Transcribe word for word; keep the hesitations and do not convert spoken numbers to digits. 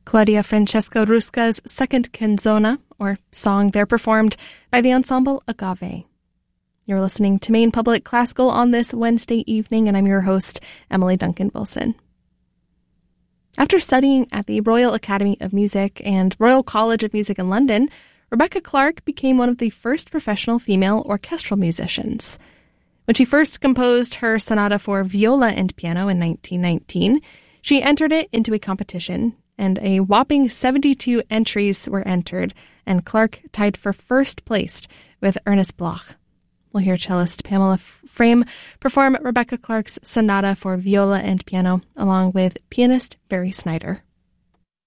Claudia Francesca Rusca's second canzona, or song there performed by the ensemble Agave. You're listening to Maine Public Classical on this Wednesday evening, and I'm your host, Emily Duncan Wilson. After studying at the Royal Academy of Music and Royal College of Music in London, Rebecca Clark became one of the first professional female orchestral musicians. When she first composed her sonata for viola and piano in nineteen nineteen, she entered it into a competition, and a whopping seventy-two entries were entered, and Clark tied for first place with Ernest Bloch. We'll hear cellist Pamela Frame perform Rebecca Clark's sonata for viola and piano, along with pianist Barry Snyder.